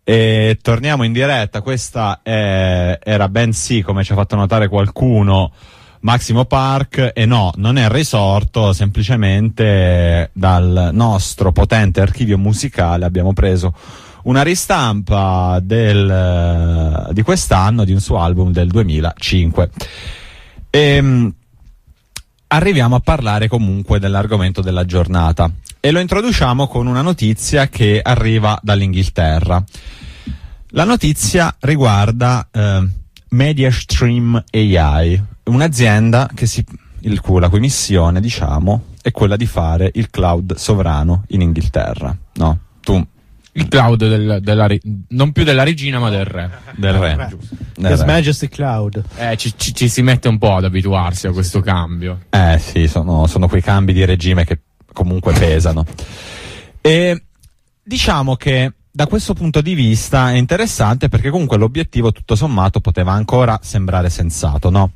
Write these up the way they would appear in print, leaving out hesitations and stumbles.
E torniamo in diretta. Questa era bensì, come ci ha fatto notare qualcuno, Maximo Park, e no, non è risorto, semplicemente dal nostro potente archivio musicale abbiamo preso una ristampa di quest'anno di un suo album del 2005. Arriviamo a parlare comunque dell'argomento della giornata e lo introduciamo con una notizia che arriva dall'Inghilterra. La notizia riguarda MediaStream AI, un'azienda la cui missione, diciamo, è quella di fare il cloud sovrano in Inghilterra. No, il cloud non più della regina, ma del re. Del re. His Majesty Cloud. Ci si mette un po' ad abituarsi a questo cambio. Sì, sono quei cambi di regime che comunque pesano. E diciamo che da questo punto di vista è interessante, perché comunque l'obiettivo tutto sommato poteva ancora sembrare sensato, no?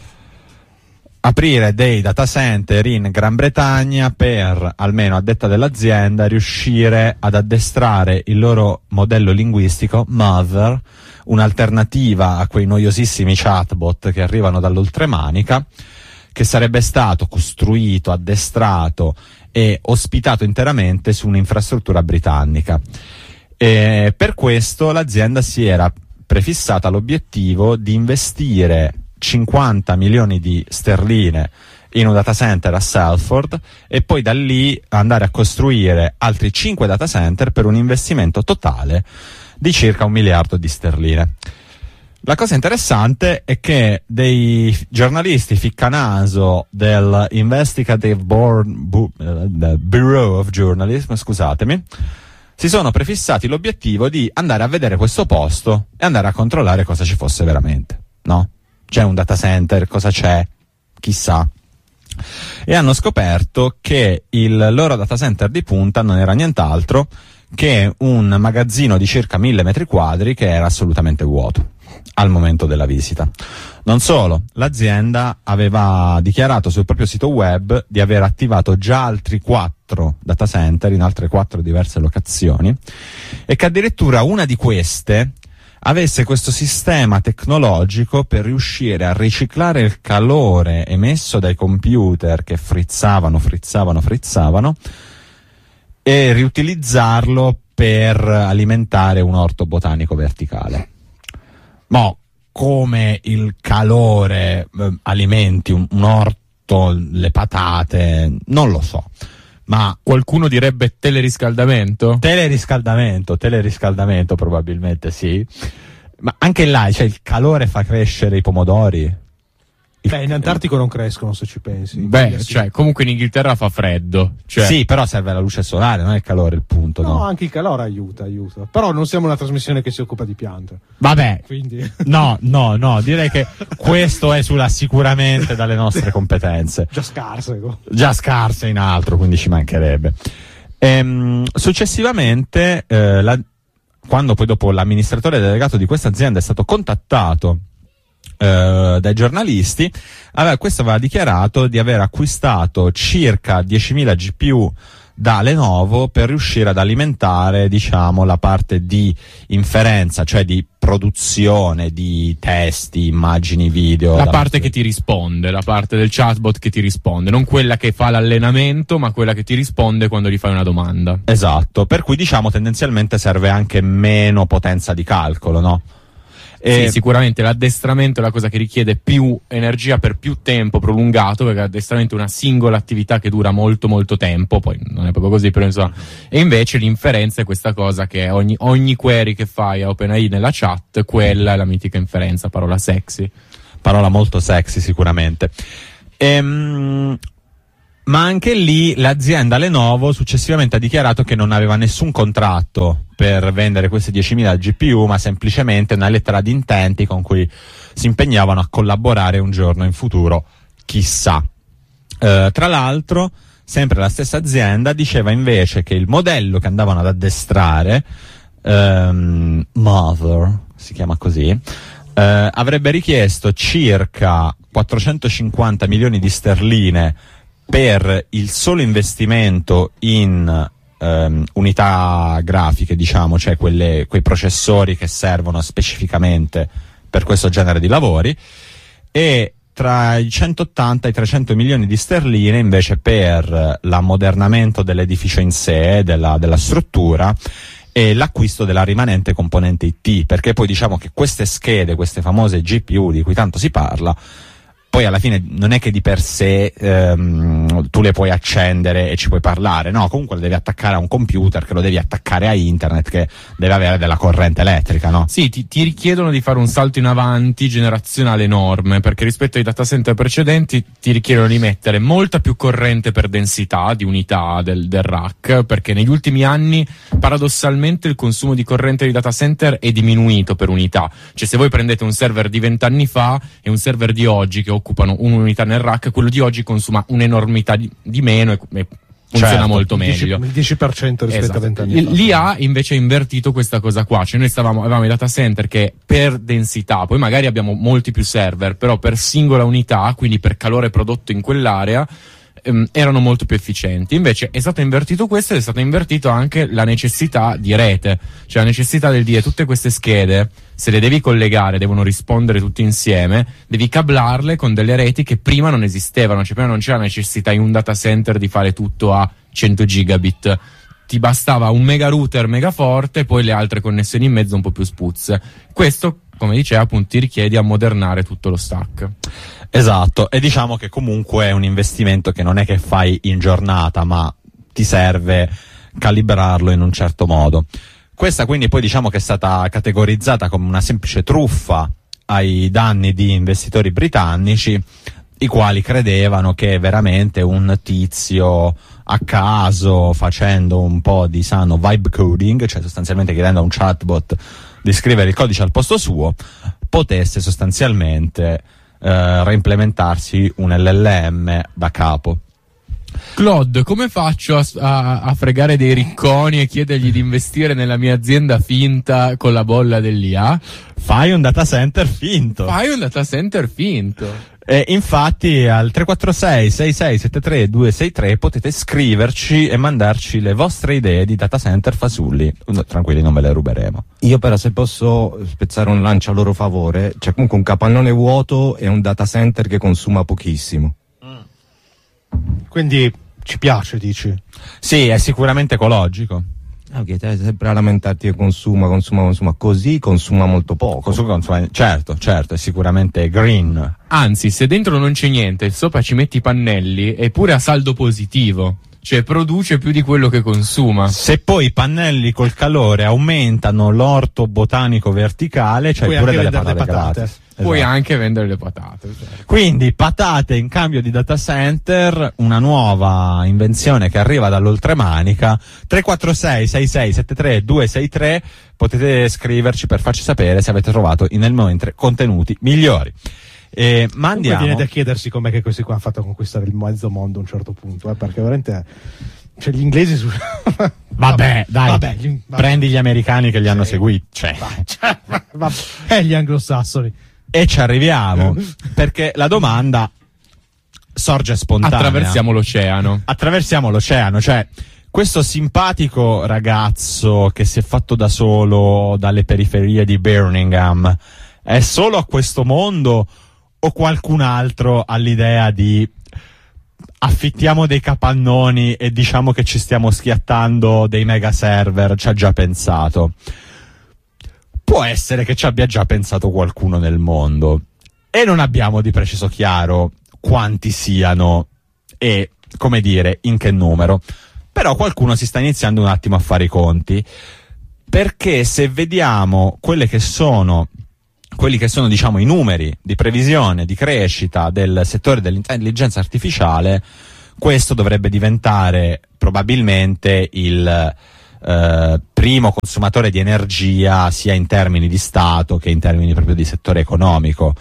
Aprire dei data center in Gran Bretagna per, almeno a detta dell'azienda, riuscire ad addestrare il loro modello linguistico Mother, un'alternativa a quei noiosissimi chatbot che arrivano dall'oltremanica, che sarebbe stato costruito, addestrato e ospitato interamente su un'infrastruttura britannica. E per questo l'azienda si era prefissata l'obiettivo di investire 50 milioni di sterline in un data center a Salford e poi da lì andare a costruire altri 5 data center per un investimento totale di circa 1 miliardo di sterline. La cosa interessante è che dei giornalisti ficcanaso del Investigative Bureau of Journalism, scusatemi, si sono prefissati l'obiettivo di andare a vedere questo posto e andare a controllare cosa ci fosse veramente, no? C'è un data center, cosa c'è? Chissà. E hanno scoperto che il loro data center di punta non era nient'altro che un magazzino di circa 1000 metri quadri che era assolutamente vuoto al momento della visita. Non solo, l'azienda aveva dichiarato sul proprio sito web di aver attivato già altri 4 data center in altre 4 diverse locazioni e che addirittura una di queste avesse questo sistema tecnologico per riuscire a riciclare il calore emesso dai computer che frizzavano e riutilizzarlo per alimentare un orto botanico verticale. Ma come il calore alimenti un orto, le patate, non lo so. Ma qualcuno direbbe teleriscaldamento? Teleriscaldamento probabilmente sì. Ma anche là, cioè, il calore fa crescere i pomodori. In Antartico non crescono, se ci pensi. Cioè, comunque in Inghilterra fa freddo. Cioè. Sì, però serve la luce solare, non è il calore il punto, no? No, anche il calore aiuta. Però non siamo una trasmissione che si occupa di piante. Vabbè. Quindi. No, direi che questo esula sicuramente dalle nostre competenze. Già scarse in altro, quindi ci mancherebbe. Successivamente, quando poi dopo l'amministratore delegato di questa azienda è stato contattato dai giornalisti, questo aveva dichiarato di aver acquistato circa 10.000 GPU da Lenovo per riuscire ad alimentare, diciamo, la parte di inferenza, cioè di produzione di testi, immagini, video. La parte che ti risponde, la parte del chatbot che ti risponde, non quella che fa l'allenamento, ma quella che ti risponde quando gli fai una domanda. Esatto, per cui diciamo tendenzialmente serve anche meno potenza di calcolo, no? Sì, sicuramente l'addestramento è la cosa che richiede più energia per più tempo prolungato, perché l'addestramento è una singola attività che dura molto molto tempo, poi non è proprio così, però insomma. E invece l'inferenza è questa cosa che ogni query che fai a OpenAI nella chat, quella è la mitica inferenza, parola sexy. Parola molto sexy sicuramente. Ma anche lì l'azienda Lenovo successivamente ha dichiarato che non aveva nessun contratto per vendere queste 10.000 GPU, ma semplicemente una lettera di intenti con cui si impegnavano a collaborare un giorno in futuro, chissà. Tra l'altro, sempre la stessa azienda diceva invece che il modello che andavano ad addestrare, Mother, si chiama così, avrebbe richiesto circa 450 milioni di sterline per il solo investimento in unità grafiche, diciamo, cioè quei processori che servono specificamente per questo genere di lavori, e tra i 180 e i 300 milioni di sterline invece per l'ammodernamento dell'edificio in sé, della struttura, e l'acquisto della rimanente componente IT, perché poi diciamo che queste schede, queste famose GPU di cui tanto si parla, poi alla fine non è che di per sé tu le puoi accendere e ci puoi parlare, no, comunque le devi attaccare a un computer, che lo devi attaccare a internet, che deve avere della corrente elettrica, no? Sì, ti richiedono di fare un salto in avanti generazionale enorme, perché rispetto ai data center precedenti ti richiedono di mettere molta più corrente per densità di unità del rack, perché negli ultimi anni paradossalmente il consumo di corrente di data center è diminuito per unità. Cioè, se voi prendete un server di 20 anni fa e un server di oggi che occupano un'unità nel rack, quello di oggi consuma un'enormità di meno e funziona molto meglio. Il 10% rispetto a 20 anni fa. L'IA invece ha invertito questa cosa qua, cioè noi avevamo i data center che per densità, poi magari abbiamo molti più server, però per singola unità, quindi per calore prodotto in quell'area, erano molto più efficienti. Invece è stato invertito questo, ed è stata invertito anche la necessità di rete, cioè la necessità del dire tutte queste schede, se le devi collegare, devono rispondere tutte insieme, devi cablarle con delle reti che prima non esistevano, cioè prima non c'era necessità in un data center di fare tutto a 100 gigabit, ti bastava un mega router mega forte e poi le altre connessioni in mezzo un po' più spuzze. Questo, come diceva, appunto ti richiede di ammodernare tutto lo stack. Esatto, e diciamo che comunque è un investimento che non è che fai in giornata, ma ti serve calibrarlo in un certo modo. Questa quindi poi diciamo che è stata categorizzata come una semplice truffa ai danni di investitori britannici, i quali credevano che veramente un tizio a caso, facendo un po' di sano vibe coding, cioè sostanzialmente chiedendo a un chatbot di scrivere il codice al posto suo, potesse sostanzialmente reimplementarsi un LLM da capo. Claude, come faccio a fregare dei ricconi e chiedergli di investire nella mia azienda finta con la bolla dell'IA? Fai un data center finto. E infatti al 346 6673 263 potete scriverci e mandarci le vostre idee di data center fasulli. Tranquilli, non ve le ruberemo. Io però, se posso spezzare un lancio a loro favore, c'è comunque un capannone vuoto e un data center che consuma pochissimo. Quindi ci piace, dici? Sì, è sicuramente ecologico. Ok, te sempre a lamentarti che consuma, così consuma molto poco. Certo, è sicuramente green. Anzi, se dentro non c'è niente e sopra ci metti i pannelli, è pure a saldo positivo. Cioè produce più di quello che consuma. Se poi i pannelli col calore aumentano l'orto botanico verticale, c'hai pure delle patate gratis. Puoi Esatto. anche vendere le patate. Certo. Quindi patate in cambio di data center, una nuova invenzione che arriva dall'oltremanica. 346 6673 263, potete scriverci per farci sapere se avete trovato nel momento contenuti migliori. Ma andiamo. Poi viene da chiedersi com'è che questi qua hanno fatto a conquistare il mezzo mondo a un certo punto, perché veramente cioè gli inglesi Vabbè, prendi gli americani che li hanno seguiti, gli anglosassoni. E ci arriviamo, perché la domanda sorge spontanea. Attraversiamo l'oceano, cioè questo simpatico ragazzo che si è fatto da solo dalle periferie di Birmingham è solo a questo mondo, o qualcun altro ha l'idea di affittiamo dei capannoni e diciamo che ci stiamo schiattando dei mega server, ci ha già pensato? Può essere che ci abbia già pensato qualcuno nel mondo e non abbiamo di preciso chiaro quanti siano e, come dire, in che numero. Però qualcuno si sta iniziando un attimo a fare i conti, perché se vediamo quelli che sono diciamo i numeri di previsione di crescita del settore dell'intelligenza artificiale, questo dovrebbe diventare probabilmente il primo consumatore di energia, sia in termini di Stato che in termini proprio di settore economico.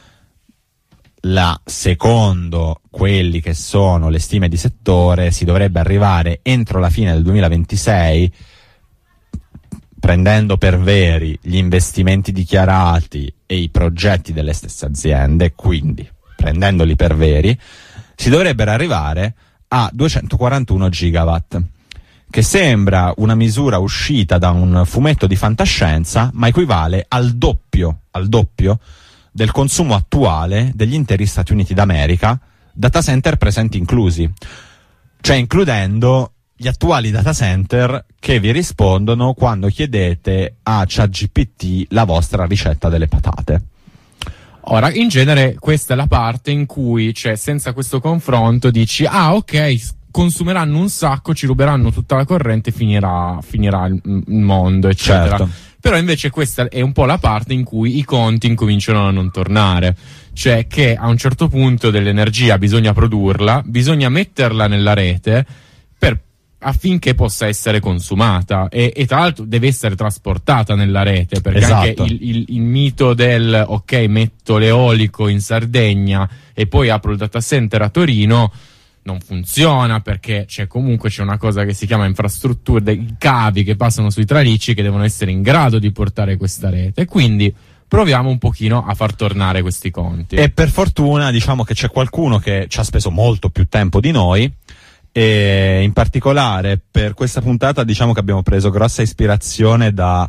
Secondo quelli che sono le stime di settore, si dovrebbe arrivare entro la fine del 2026, prendendo per veri gli investimenti dichiarati e i progetti delle stesse aziende, quindi prendendoli per veri, si dovrebbero arrivare a 241 gigawatt, che sembra una misura uscita da un fumetto di fantascienza, ma equivale al doppio del consumo attuale degli interi Stati Uniti d'America, data center presenti inclusi, cioè includendo gli attuali data center che vi rispondono quando chiedete a ChatGPT la vostra ricetta delle patate. Ora, in genere questa è la parte in cui, cioè, senza questo confronto dici, ok, consumeranno un sacco, ci ruberanno tutta la corrente, finirà il mondo, eccetera. Certo. Però invece questa è un po' la parte in cui i conti incominciano a non tornare. Cioè che a un certo punto dell'energia bisogna produrla, bisogna metterla nella rete affinché possa essere consumata e tra l'altro deve essere trasportata nella rete, perché esatto. anche il mito del ok, metto l'eolico in Sardegna e poi apro il data center a Torino non funziona, perché c'è una cosa che si chiama infrastrutture, dei cavi che passano sui tralicci che devono essere in grado di portare questa rete, e quindi proviamo un pochino a far tornare questi conti. E per fortuna diciamo che c'è qualcuno che ci ha speso molto più tempo di noi, e in particolare per questa puntata diciamo che abbiamo preso grossa ispirazione da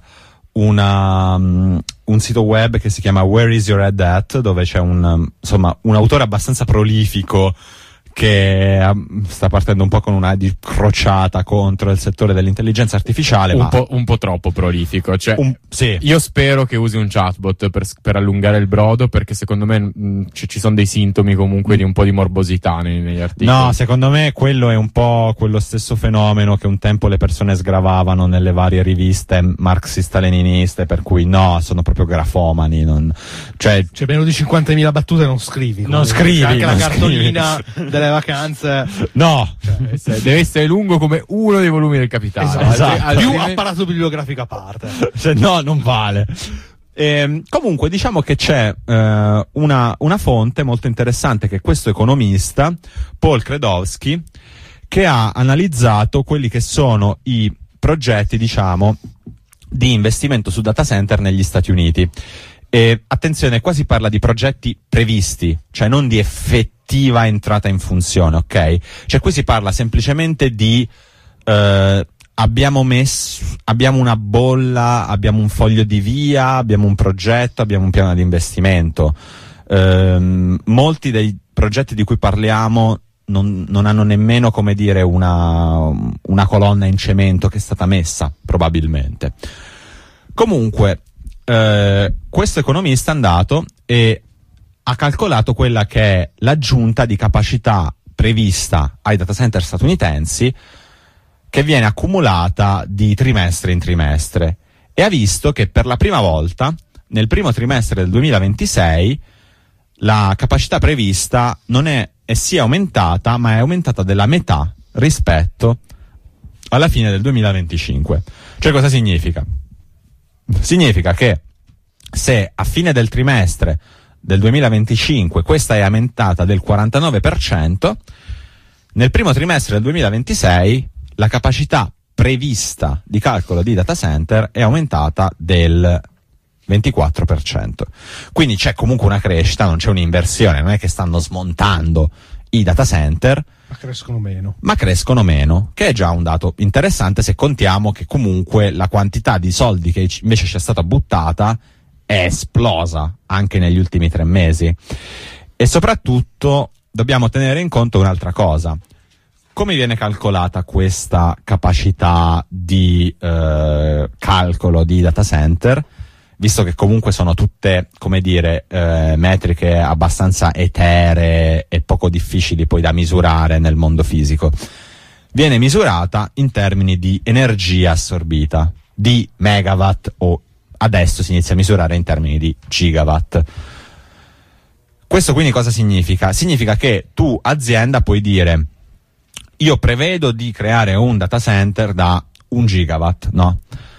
un sito web che si chiama Where is your head at, dove c'è un autore abbastanza prolifico che sta partendo un po' con una crociata contro il settore dell'intelligenza artificiale, un po' troppo prolifico, cioè sì. Io spero che usi un chatbot per allungare il brodo, perché secondo me ci sono dei sintomi comunque di un po' di morbosità negli articoli. No, secondo me quello è un po' quello stesso fenomeno che un tempo le persone sgravavano nelle varie riviste marxista-leniniste, per cui no, sono proprio grafomani, c'è meno di 50.000 battute, non scrivi, anche la cartolina delle vacanze, no, cioè, deve essere lungo come uno dei volumi del Capitale, esatto. Più apparato bibliografico a parte, cioè, no, non vale. Comunque diciamo che c'è una fonte molto interessante, che è questo economista Paul Kredowski, che ha analizzato quelli che sono i progetti, diciamo, di investimento su data center negli Stati Uniti. E attenzione, qua si parla di progetti previsti, cioè non di effettiva entrata in funzione, ok? Cioè qui si parla semplicemente di abbiamo una bolla, abbiamo un foglio di via, abbiamo un progetto, abbiamo un piano di investimento. Molti dei progetti di cui parliamo non hanno nemmeno, come dire, una colonna in cemento che è stata messa, probabilmente. Comunque, questo economista è andato e ha calcolato quella che è l'aggiunta di capacità prevista ai data center statunitensi, che viene accumulata di trimestre in trimestre, e ha visto che per la prima volta nel primo trimestre del 2026 la capacità prevista non è sia aumentata, ma è aumentata della metà rispetto alla fine del 2025. Cioè, cosa significa? Significa che se a fine del trimestre del 2025 questa è aumentata del 49%, nel primo trimestre del 2026 la capacità prevista di calcolo di data center è aumentata del 24%. Quindi c'è comunque una crescita, non c'è un'inversione, non è che stanno smontando i data center, ma crescono meno, che è già un dato interessante se contiamo che comunque la quantità di soldi che invece c'è stata buttata è esplosa anche negli ultimi 3 mesi. E soprattutto dobbiamo tenere in conto un'altra cosa: come viene calcolata questa capacità di calcolo di data center, visto che comunque sono tutte, come dire, metriche abbastanza eteree e poco difficili poi da misurare nel mondo fisico. Viene misurata in termini di energia assorbita, di megawatt, o adesso si inizia a misurare in termini di gigawatt. Questo quindi cosa significa? Significa che tu, azienda, puoi dire: io prevedo di creare un data center da 1 gigawatt, no?